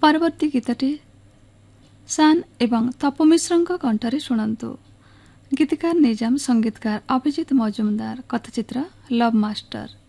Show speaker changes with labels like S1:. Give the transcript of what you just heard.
S1: परवर्ती गीतटी शान एवं तपु मिश्रଙ୍କ कण्ठरे शुणन्तु। गीतकार निजाम, संगीतकार अभिजित मजुमदार, कथचित्र लव मास्टर।